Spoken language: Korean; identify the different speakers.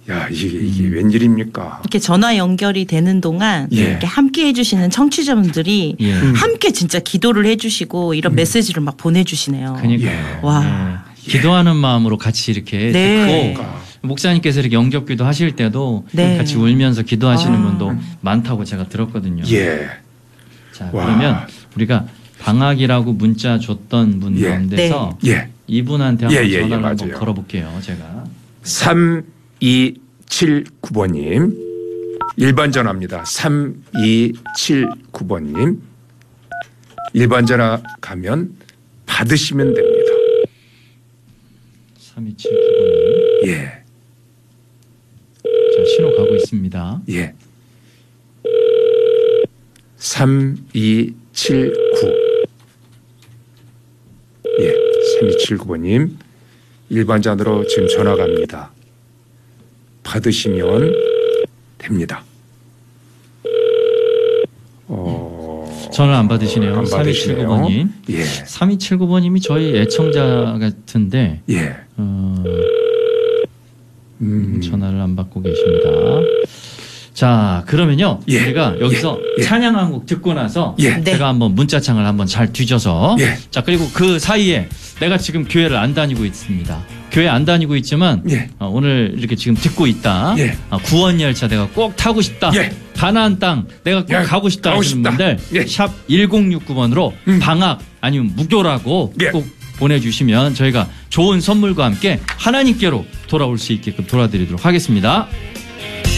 Speaker 1: 야, 이게 웬일입니까?
Speaker 2: 이렇게 전화 연결이 되는 동안 이렇게 함께 해주시는 청취자분들이 함께 진짜 기도를 해주시고 이런 메시지를 막 보내주시네요.
Speaker 3: 그러니까요.
Speaker 2: 와.
Speaker 3: 기도하는 마음으로 같이 이렇게 듣고 목사님께서 이렇게 영접기도 하실 때도 같이 울면서 기도하시는 분도 많다고 제가 들었거든요. 자, 그러면 우리가 방학이라고 문자 줬던 분 가운데서 이분한테 한번 전화를 한번 걸어볼게요. 제가
Speaker 1: 3279번님 1번 전화입니다. 3279번님 1번 전화 가면 받으시면 됩니다.
Speaker 3: 3279번님 자, 신호 가고 있습니다.
Speaker 1: 3279 3279번님 1번 전화로 지금 전화 갑니다. 받으시면 됩니다.
Speaker 3: 전화 안 받으시네요.
Speaker 1: 안 받으시네요.
Speaker 3: 3279번님. 3279번님이 저희 애청자 같은데 전화를 안 받고 계십니다. 자, 그러면요. 우리가 여기서 찬양 한 곡 듣고 나서 제가 한번 문자창을 한번 잘 뒤져서 자, 그리고 그 사이에 내가 지금 교회를 안 다니고 있습니다. 교회 안 다니고 있지만 오늘 이렇게 지금 듣고 있다. 구원 열차 내가 꼭 타고 싶다. 가나안 땅 내가 꼭 가고 싶다 하시는 분들 샵 1069번으로 방학 아니면 무교라고 꼭 보내주시면 저희가 좋은 선물과 함께 하나님께로 돌아올 수 있게끔 도와드리도록 하겠습니다.